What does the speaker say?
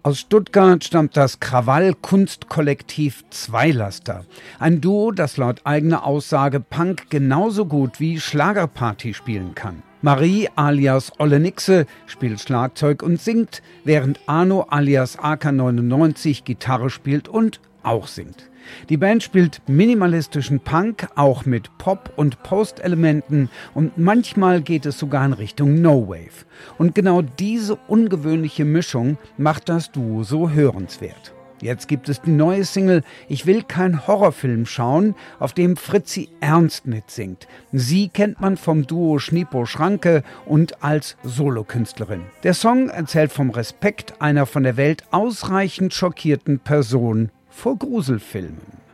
Aus Stuttgart stammt das Krawall-Kunstkollektiv Zweilaster. Ein Duo, das laut eigener Aussage Punk genauso gut wie Schlagerparty spielen kann. Marie alias Olle Nixe spielt Schlagzeug und singt, während Arno alias AK99 Gitarre spielt und auch singt. Die Band spielt minimalistischen Punk, auch mit Pop- und Post-Elementen, und manchmal geht es sogar in Richtung No-Wave. Und genau diese ungewöhnliche Mischung macht das Duo so hörenswert. Jetzt gibt es die neue Single »Ich will kein Horrorfilm schauen«, auf dem Fritzi Ernst mitsingt. Sie kennt man vom Duo Schnipo Schranke und als Solokünstlerin. Der Song erzählt vom Respekt einer von der Welt ausreichend schockierten Person vor Gruselfilmen.